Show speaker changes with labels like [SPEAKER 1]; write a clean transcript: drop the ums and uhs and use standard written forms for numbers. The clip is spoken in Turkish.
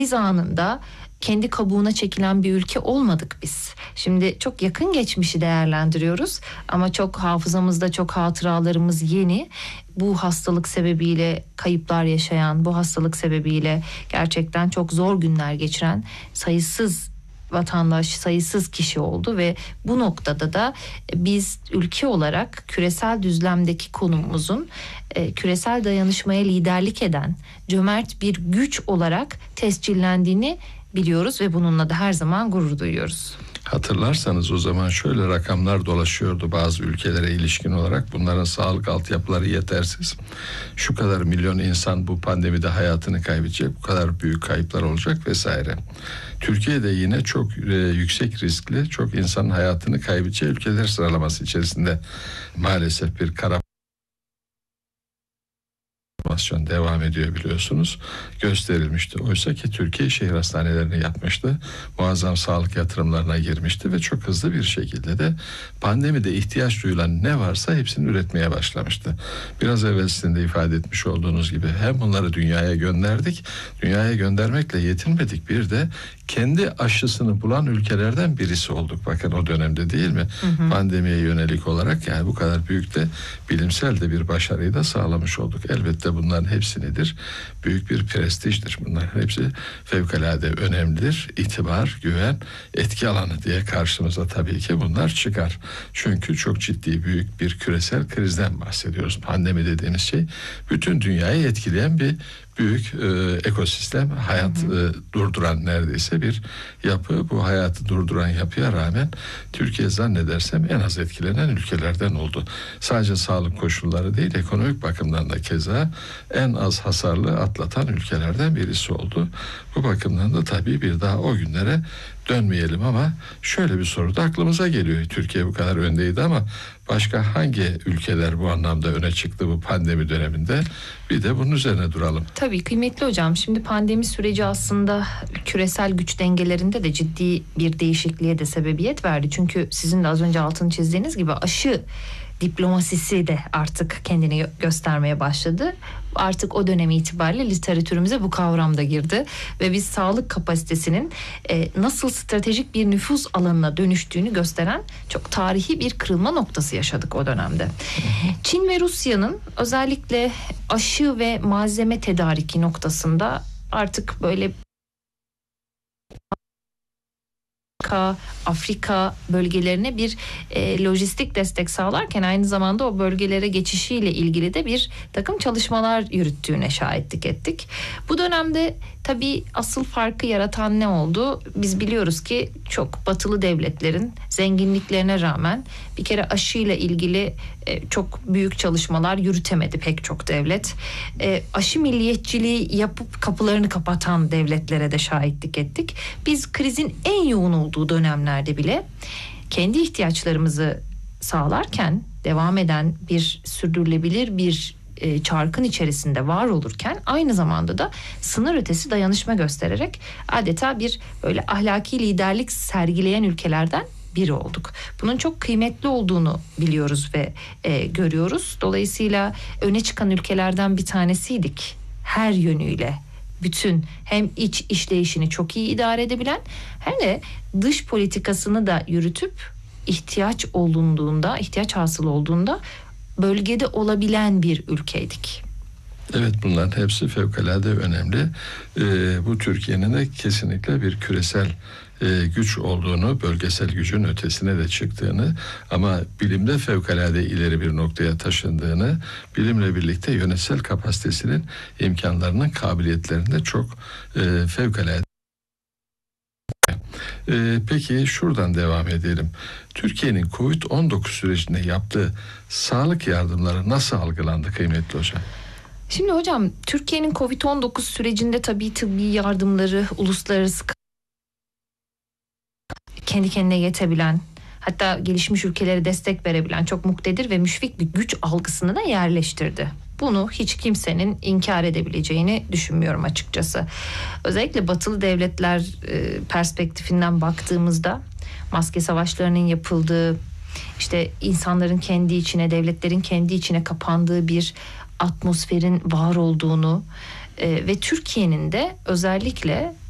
[SPEAKER 1] anında kendi kabuğuna çekilen bir ülke olmadık biz. Şimdi çok yakın geçmişi değerlendiriyoruz ama çok hafızamızda, çok hatıralarımız yeni. Bu hastalık sebebiyle kayıplar yaşayan, bu hastalık sebebiyle gerçekten çok zor günler geçiren sayısız vatandaş, sayısız kişi oldu ve bu noktada da biz ülke olarak küresel düzlemdeki konumumuzun küresel dayanışmaya liderlik eden cömert bir güç olarak tescillendiğini biliyoruz ve bununla da her zaman gurur duyuyoruz.
[SPEAKER 2] Hatırlarsanız o zaman şöyle rakamlar dolaşıyordu bazı ülkelere ilişkin olarak. Bunların sağlık altyapıları yetersiz. Şu kadar milyon insan bu pandemide hayatını kaybedecek. Bu kadar büyük kayıplar olacak vesaire. Türkiye'de yine çok yüksek riskli, çok insanın hayatını kaybedeceği ülkeler sıralaması içerisinde maalesef bir kara devam ediyor biliyorsunuz. Gösterilmişti. Oysa ki Türkiye şehir hastanelerini yapmıştı. Muazzam sağlık yatırımlarına girmişti ve çok hızlı bir şekilde de pandemide ihtiyaç duyulan ne varsa hepsini üretmeye başlamıştı. Biraz evvel sizin de ifade etmiş olduğunuz gibi hem bunları dünyaya gönderdik. Dünyaya göndermekle yetinmedik. Bir de kendi aşısını bulan ülkelerden birisi olduk. Bakın o dönemde değil mi? Pandemiye yönelik olarak yani bu kadar büyük de bilimsel de bir başarıyı da sağlamış olduk. Elbette bunların hepsi nedir? Büyük bir prestijdir. Bunların hepsi fevkalade önemlidir. İtibar, güven, etki alanı diye karşımıza tabii ki bunlar çıkar. Çünkü çok ciddi büyük bir küresel krizden bahsediyoruz. Pandemi dediğimiz şey bütün dünyayı etkileyen bir büyük ekosistem, hayat durduran neredeyse bir yapı. Bu hayatı durduran yapıya rağmen Türkiye zannedersem en az etkilenen ülkelerden oldu. Sadece sağlık koşulları değil, ekonomik bakımdan da keza en az hasarlı atlatan ülkelerden birisi oldu. Bu bakımdan da tabii bir daha o günlere dönmeyelim ama şöyle bir soru da aklımıza geliyor. Türkiye bu kadar öndeydi ama başka hangi ülkeler bu anlamda öne çıktı bu pandemi döneminde? Bir de bunun üzerine duralım.
[SPEAKER 1] Tabii kıymetli hocam, şimdi pandemi süreci aslında küresel güç dengelerinde de ciddi bir değişikliğe de sebebiyet verdi. Çünkü sizin de az önce altını çizdiğiniz gibi aşı diplomasisi de artık kendini göstermeye başladı. Artık o dönem itibariyle literatürümüze bu kavram da girdi ve biz sağlık kapasitesinin nasıl stratejik bir nüfuz alanına dönüştüğünü gösteren çok tarihi bir kırılma noktası yaşadık o dönemde. Çin ve Rusya'nın özellikle aşı ve malzeme tedariki noktasında artık böyle Afrika bölgelerine bir lojistik destek sağlarken aynı zamanda o bölgelere geçişiyle ilgili de bir takım çalışmalar yürüttüğüne şahitlik ettik. Bu dönemde tabii asıl farkı yaratan ne oldu? Biz biliyoruz ki çok batılı devletlerin zenginliklerine rağmen bir kere aşıyla ilgili çok büyük çalışmalar yürütemedi pek çok devlet. Aşı milliyetçiliği yapıp kapılarını kapatan devletlere de şahitlik ettik. Biz krizin en yoğun olduğu dönemlerde bile kendi ihtiyaçlarımızı sağlarken devam eden bir sürdürülebilir bir çarkın içerisinde var olurken aynı zamanda da sınır ötesi dayanışma göstererek adeta bir böyle ahlaki liderlik sergileyen ülkelerden biri olduk. Bunun çok kıymetli olduğunu biliyoruz ve görüyoruz. Dolayısıyla öne çıkan ülkelerden bir tanesiydik her yönüyle. Bütün hem iç işleyişini çok iyi idare edebilen hem de dış politikasını da yürütüp ihtiyaç hasıl olduğunda bölgede olabilen bir ülkeydik.
[SPEAKER 2] Evet, bunların hepsi fevkalade önemli. Bu Türkiye'nin de kesinlikle bir küresel güç olduğunu, bölgesel gücün ötesine de çıktığını ama bilimde fevkalade ileri bir noktaya taşındığını, bilimle birlikte yönetsel kapasitesinin imkanlarının, kabiliyetlerinde çok fevkalade. Peki şuradan devam edelim. Türkiye'nin Covid-19 sürecinde yaptığı sağlık yardımları nasıl algılandı kıymetli hocam?
[SPEAKER 1] Şimdi hocam, Türkiye'nin Covid-19 sürecinde tabii tıbbi yardımları uluslararası kendi kendine yetebilen, hatta gelişmiş ülkelere destek verebilen çok muktedir ve müşfik bir güç algısını da yerleştirdi. Bunu hiç kimsenin inkar edebileceğini düşünmüyorum açıkçası. Özellikle batılı devletler perspektifinden baktığımızda maske savaşlarının yapıldığı, işte insanların kendi içine, devletlerin kendi içine kapandığı bir atmosferin var olduğunu ve Türkiye'nin de özellikle